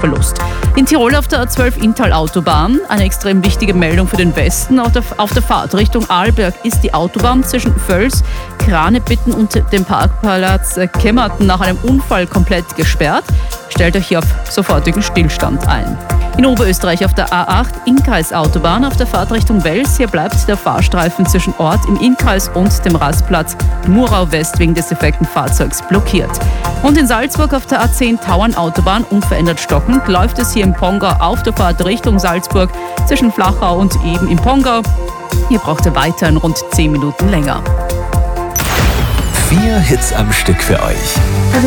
Verlust. In Tirol auf der A12 Inntal-Autobahn, eine extrem wichtige Meldung für den Westen. Auf der Fahrt Richtung Arlberg ist die Autobahn zwischen Völs, Kranebitten und dem Parkplatz Kemmerten nach einem Unfall komplett gesperrt. Stellt euch hier auf sofortigen Stillstand ein. In Oberösterreich auf der A8 Innkreis-Autobahn auf der Fahrt Richtung Wels. Hier bleibt der Fahrstreifen zwischen Ort im Innkreis und dem Rastplatz Murau West wegen des defekten Fahrzeugs blockiert. Und in Salzburg auf der A10 Tauern-Autobahn unverändert stockend läuft es hier im Pongau auf der Fahrt Richtung Salzburg zwischen Flachau und eben im Pongau. Hier braucht ihr weiterhin rund 10 Minuten länger. 4 Hits am Stück für euch.